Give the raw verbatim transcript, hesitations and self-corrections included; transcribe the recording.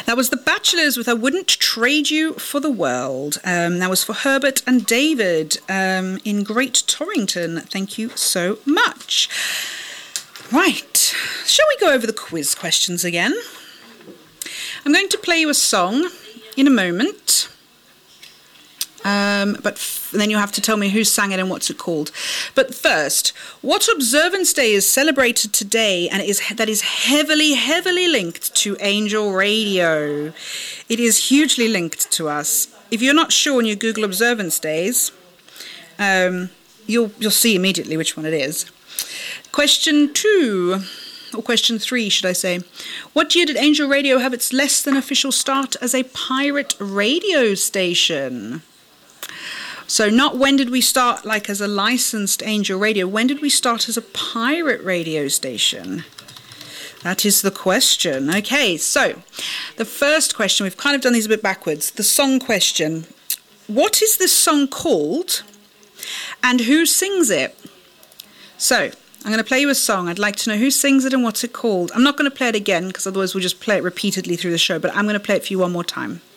That was The Bachelors with I Wouldn't Trade You for the World. Um, that was for Herbert and David um, in Great Torrington. Thank you so much. Right, shall we go over the quiz questions again? I'm going to play you a song in a moment. Um, but f- then you have to tell me who sang it and what's it called. But first, what observance day is celebrated today and is that is heavily, heavily linked to Angel Radio? It is hugely linked to us. If you're not sure when you Google observance days, um, you'll you'll see immediately which one it is. Question two, or question three, should I say? What year did Angel Radio have its less than official start as a pirate radio station? So not when did we start like as a licensed Angel Radio, when did we start as a pirate radio station? That is the question. Okay, so the first question, we've kind of done these a bit backwards. The song question. What is this song called and who sings it? So I'm going to play you a song. I'd like to know who sings it and what's it called. I'm not going to play it again because otherwise we'll just play it repeatedly through the show, but I'm going to play it for you one more time.